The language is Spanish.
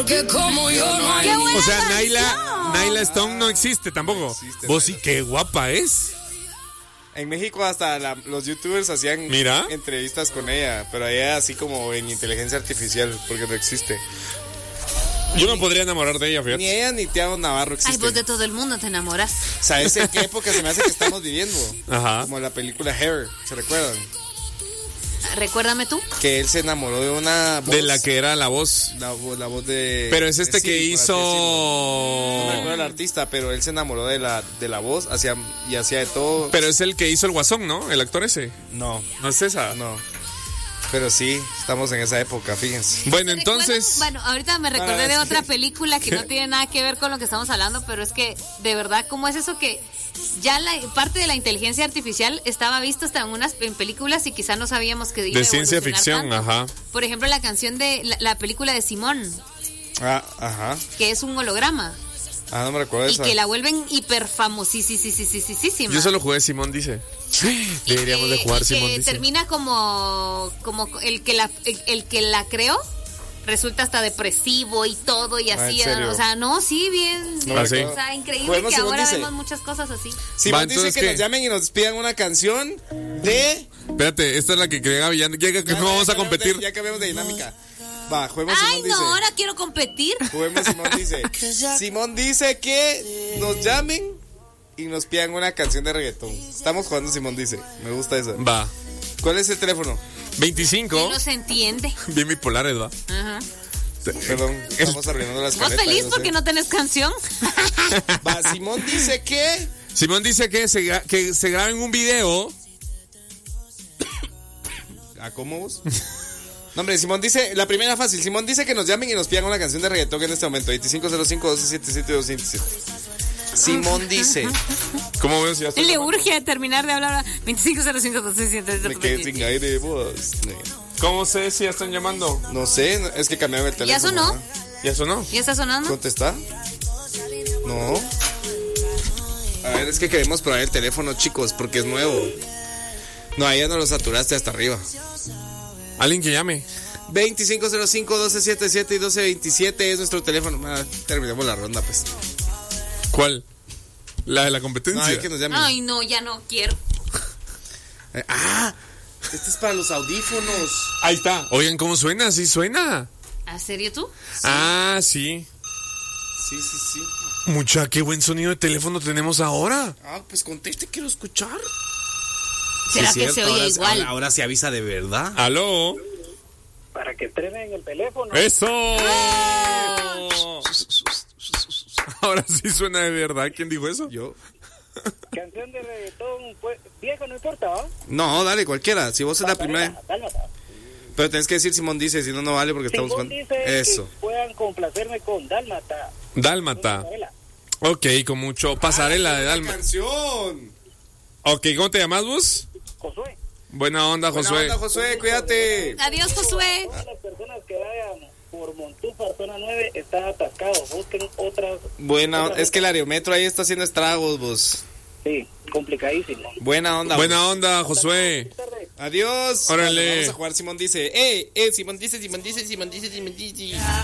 porque como yo no hay. O sea, Naila Stone no existe tampoco. No existe, vos sí, qué guapa es. En México hasta los youtubers hacían entrevistas con ella, pero ella así como en inteligencia artificial, porque no existe. Yo me podría enamorar de ella, fíjate. Ni ella ni Tiago Navarro existen. Ay, vos de todo el mundo te enamoras. ¿Sabes en qué época se me hace que estamos viviendo? Ajá. Como la película Hair, ¿se recuerdan? Recuérdame tú. Que él se enamoró de una voz. De la que era la voz. La voz de... Pero es este que hizo... No me acuerdo el artista, pero él se enamoró de la voz hacía de todo. Pero es el que hizo el Guasón, ¿no? El actor ese. No. ¿No es esa? No. Pero sí, estamos en esa época, fíjense. Bueno, entonces... Bueno, ahorita me recordé de otra película que no tiene nada que ver con lo que estamos hablando, pero es que, de verdad, ¿cómo es eso que ya la parte de la inteligencia artificial estaba visto hasta en películas y quizá no sabíamos que iba a de ciencia ficción, tanto? ajá. Por ejemplo, la canción de la película de Simón. Ajá. Que es un holograma. No me recuerdo y esa. que la vuelven hiper famosísima. Yo solo jugué Simón dice. Deberíamos de jugar Simón dice. Termina como el que la creó. Resulta hasta depresivo y todo y así. O sea, no, sí, bien. No, o sea, increíble que ahora vemos muchas cosas así. Simón dice que nos llamen y nos pidan una canción de... Espérate, esta es la que creaba ya que no vamos a competir. Ya cambiamos de dinámica. Va, juguemos Ay, Simón no, dice. ahora quiero competir. Juguemos Simón dice. Simón dice que nos llamen y nos pidan una canción de reggaetón. Estamos jugando Simón dice. Me gusta esa. Va. ¿Cuál es el teléfono? 25. No se entiende. Bien bipolares, va. Ajá. Perdón, estamos arruinando las ¿Vos feliz porque no tenés canción? Va, Simón dice que... Simón dice que se graben un video. ¿Cómo vos? No, hombre, Simón dice, la primera fácil, Simón dice que nos llamen y nos pidan una canción de reggaetón en este momento, 2505-1277-227. Simón dice. ¿Cómo veo si ya Le urge terminar de hablar 2505-1277. Me quedé sin aire, vos. ¿Cómo sé si ya están llamando? No sé, es que cambiaron el teléfono. ¿Ya sonó? ¿no? ¿Ya sonó? ¿Ya está sonando? ¿Contesta? No. A ver, es que queremos probar el teléfono, chicos, porque es nuevo. No, ahí ya no lo saturaste hasta arriba. Alguien que llame. 2505-1277 y 1227 es nuestro teléfono. Terminemos la ronda, pues. ¿Cuál? ¿La de la competencia? No, hay que nos llamen. Ay, no, ya no quiero. Este es para los audífonos. Ahí está. Oigan, ¿cómo suena? Sí suena. ¿A serio tú? Sí. Sí. Mucha, qué buen sonido de teléfono tenemos ahora. Pues conteste, quiero escuchar. ¿Será que se oye igual? Ahora se avisa de verdad. ¿Aló? Para que estrenen el teléfono. ¡Eso! Ahora sí suena de verdad. ¿Quién dijo eso? Yo. Canción de reggaetón, pues, vieja, no importa, ¿va? No, dale, cualquiera. Si vos es la primera. Dálmata. Pero tenés que decir Simón dice, si no, no vale porque estamos Simón jugando. dice Eso. que puedan complacerme con Dálmata. Dálmata. Pasarela. Ok, con mucho. Pasarela de Dálmata. ¡Canción! Ok, ¿cómo te llamas vos? Josué. Buena onda, Josué. Buena onda, Josué, cuídate. Adiós, Josué. Todas las personas que vayan por Montúfar, zona 9, están atascados. Busquen otras. Buena, otras es que el aerometro ahí está haciendo estragos, vos. Sí, complicadísimo. Buena onda. Buena onda, Josué. Adiós. Órale. Vamos a jugar Simón dice. Simón dice.